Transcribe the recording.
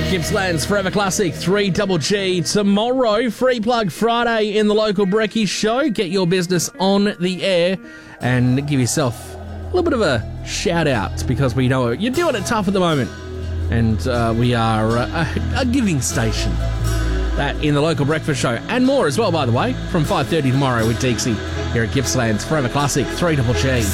Gippsland's Forever Classic, 3GG. Tomorrow, Free Plug Friday in the local Brekkie show. Get your business on the air and give yourself a little bit of a shout out because we know you're doing it tough at the moment. And we are a giving station. That in the local breakfast show and more as well, by the way, from 5:30 tomorrow with Deeksy here at Gippsland's Forever Classic, 3GG.